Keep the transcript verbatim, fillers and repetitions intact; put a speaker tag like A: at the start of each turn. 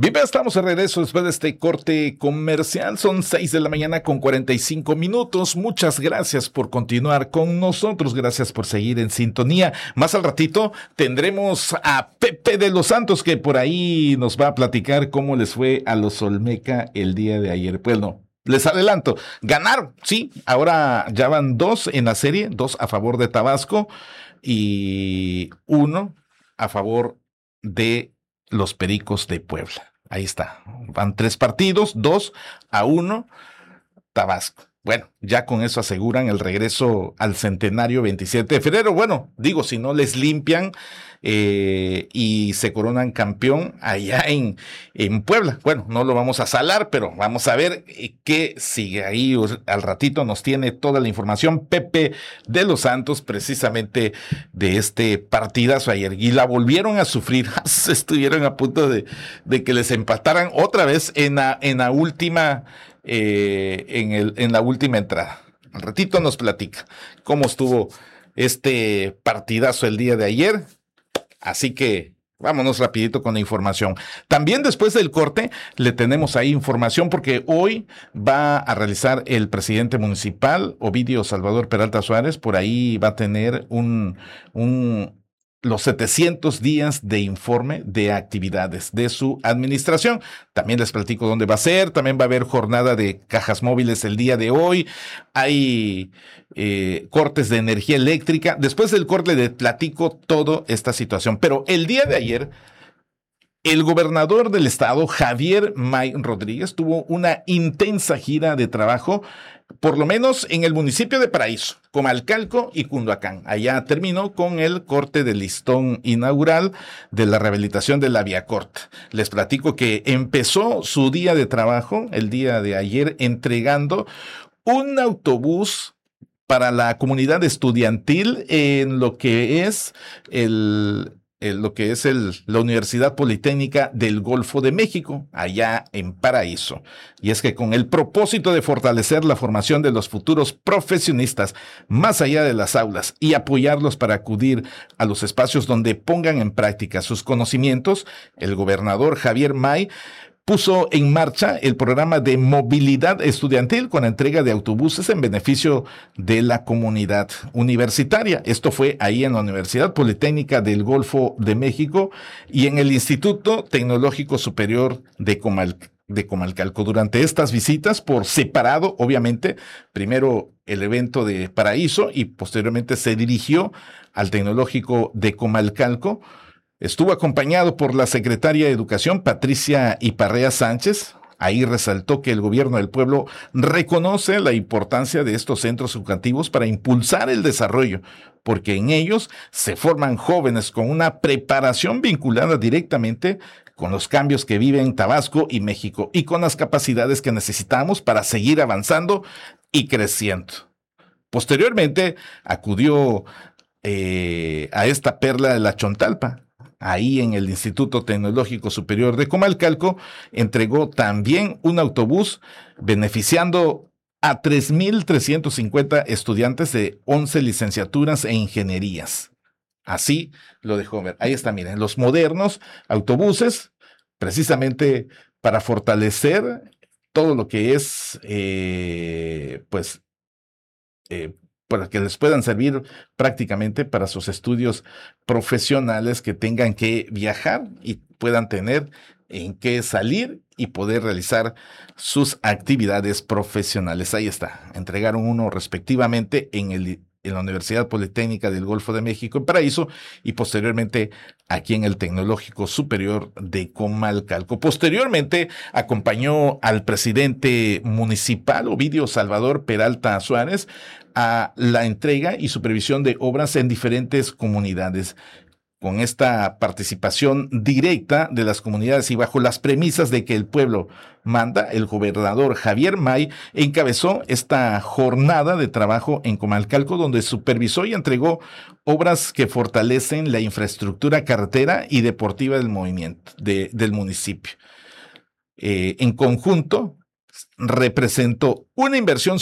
A: Bien, estamos de regreso después de este corte comercial. Son seis de la mañana con cuarenta y cinco minutos. Muchas gracias por continuar con nosotros. Gracias por seguir en sintonía. Más al ratito tendremos a Pepe de los Santos, que por ahí nos va a platicar cómo les fue a los Olmeca el día de ayer. Pues no, les adelanto, ganaron, sí. Ahora ya van dos en la serie, dos a favor de Tabasco y uno a favor de los Pericos de Puebla. Ahí está. Van tres partidos, dos a uno, Tabasco. Bueno, ya con eso aseguran el regreso al centenario veintisiete de febrero. Bueno, digo, si no les limpian eh, y se coronan campeón allá en, en Puebla. Bueno, no lo vamos a salar, pero vamos a ver qué sigue ahí. Al ratito nos tiene toda la información Pepe de los Santos, precisamente de este partidazo ayer. Y la volvieron a sufrir. Estuvieron a punto de, de que les empataran otra vez en la, en la última... Eh, en, el, en la última entrada. Al ratito nos platica cómo estuvo este partidazo el día de ayer. Así que vámonos rapidito con la información. También después del corte le tenemos ahí información porque hoy va a realizar el presidente municipal, Ovidio Salvador Peralta Suárez. Por ahí va a tener un... un los setecientos días de informe de actividades de su administración. También les platico dónde va a ser. También va a haber jornada de cajas móviles el día de hoy. Hay eh, cortes de energía eléctrica. Después del corte les platico toda esta situación. Pero el día de ayer, el gobernador del estado, Javier May Rodríguez, tuvo una intensa gira de trabajo, por lo menos en el municipio de Paraíso, Comalcalco y Cunduacán. Allá terminó con el corte del listón inaugural de la rehabilitación de la vía corta. Les platico que empezó su día de trabajo el día de ayer entregando un autobús para la comunidad estudiantil en lo que es el... lo que es el, la Universidad Politécnica del Golfo de México, allá en Paraíso. Y es que con el propósito de fortalecer la formación de los futuros profesionistas más allá de las aulas y apoyarlos para acudir a los espacios donde pongan en práctica sus conocimientos, el gobernador Javier May puso en marcha el programa de movilidad estudiantil con la entrega de autobuses en beneficio de la comunidad universitaria. Esto fue ahí en la Universidad Politécnica del Golfo de México y en el Instituto Tecnológico Superior de Comalcalco. de Comalcalco. Durante estas visitas, por separado, obviamente, primero el evento de Paraíso y posteriormente se dirigió al Tecnológico de Comalcalco. Estuvo acompañado por la secretaria de Educación, Patricia Iparrea Sánchez. Ahí resaltó que el gobierno del pueblo reconoce la importancia de estos centros educativos para impulsar el desarrollo, porque en ellos se forman jóvenes con una preparación vinculada directamente con los cambios que viven Tabasco y México y con las capacidades que necesitamos para seguir avanzando y creciendo. Posteriormente acudió eh, a esta perla de la Chontalpa. Ahí en el Instituto Tecnológico Superior de Comalcalco, entregó también un autobús beneficiando a tres mil trescientos cincuenta estudiantes de once licenciaturas e ingenierías. Así lo dejó ver. Ahí está, miren, los modernos autobuses, precisamente para fortalecer todo lo que es, eh, pues, eh, para que les puedan servir prácticamente para sus estudios profesionales, que tengan que viajar y puedan tener en qué salir y poder realizar sus actividades profesionales. Ahí está, entregaron uno respectivamente en el en la Universidad Politécnica del Golfo de México en Paraíso y posteriormente aquí en el Tecnológico Superior de Comalcalco. Posteriormente acompañó al presidente municipal, Ovidio Salvador Peralta Suárez, a la entrega y supervisión de obras en diferentes comunidades. Con esta participación directa de las comunidades y bajo las premisas de que el pueblo manda, el gobernador Javier May encabezó esta jornada de trabajo en Comalcalco, donde supervisó y entregó obras que fortalecen la infraestructura carretera y deportiva del movimiento de, del municipio. Eh, en conjunto, representó una inversión